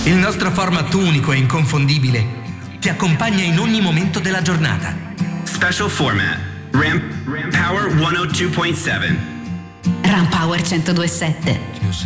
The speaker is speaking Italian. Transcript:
Il nostro format unico e inconfondibile ti accompagna in ogni momento della giornata. Special format. Ram Power 102.7. Ram Power 102.7.